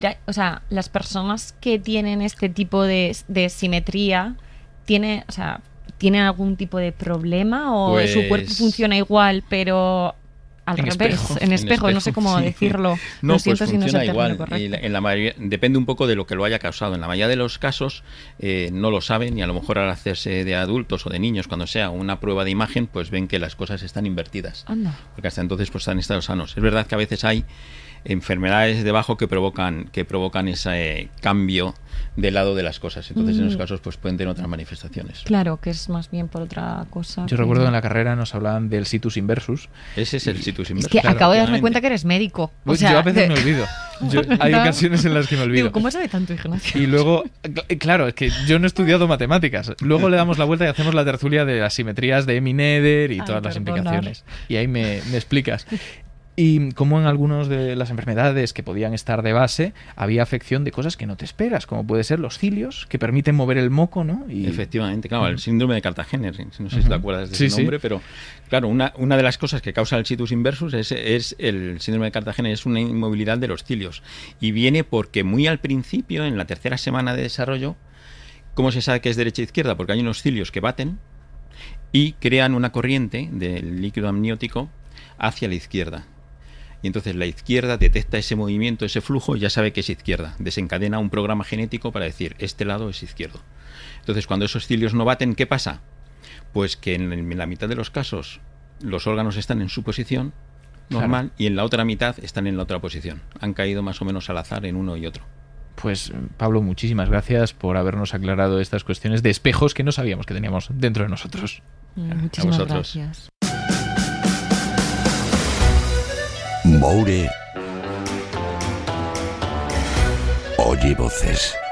o sea, las personas que tienen este tipo de simetría, ¿tienen algún tipo de problema o Pues, su cuerpo funciona igual, pero al En revés? espejo. En espejo, no sé cómo sí. decirlo. No, Lo siento pues si no es funciona el término igual. correcto. En la mayoría, depende un poco de lo que lo haya causado. En la mayoría de los casos no lo saben, y a lo mejor al hacerse de adultos o de niños, cuando sea una prueba de imagen, pues ven que las cosas están invertidas. Anda. Porque hasta entonces pues están en estados sanos. Es verdad que a veces hay enfermedades debajo que provocan ese cambio del lado de las cosas. Entonces en esos casos pues pueden tener otras manifestaciones. Claro, que es más bien por otra cosa. Yo recuerdo que en la carrera nos hablaban del situs inversus. Ese es el situs Es inversus. que claro, acabo de darme efectivamente. cuenta que eres médico. O Pues sea, yo a veces me olvido. Hay ocasiones en las que me olvido. Digo, ¿cómo sabe tanto, Ignacio? Y luego, claro, es que yo no he estudiado matemáticas. Luego le damos la vuelta y hacemos la tertulia de las simetrías de Emi-Nether y Ay, todas las perdonad. implicaciones. Y ahí me explicas. Y como en algunas de las enfermedades que podían estar de base, había afección de cosas que no te esperas, como puede ser los cilios, que permiten mover el moco, ¿no? Y... Efectivamente, claro, el síndrome de Cartagena, no sé si te acuerdas de ese nombre, pero claro, una de las cosas que causa el situs inversus es el síndrome de Cartagena, es una inmovilidad de los cilios. Y viene porque muy al principio, en la tercera semana de desarrollo, ¿cómo se sabe que es derecha e izquierda? Porque hay unos cilios que baten y crean una corriente del líquido amniótico hacia la izquierda. Y entonces la izquierda detecta ese movimiento, ese flujo, y ya sabe que es izquierda. Desencadena un programa genético para decir, este lado es izquierdo. Entonces, cuando esos cilios no baten, ¿qué pasa? Pues que en la mitad de los casos los órganos están en su posición normal, claro, y en la otra mitad están en la otra posición. Han caído más o menos al azar en uno y otro. Pues, Pablo, muchísimas gracias por habernos aclarado estas cuestiones de espejos que no sabíamos que teníamos dentro de nosotros. Muchísimas gracias. Moure oye voces.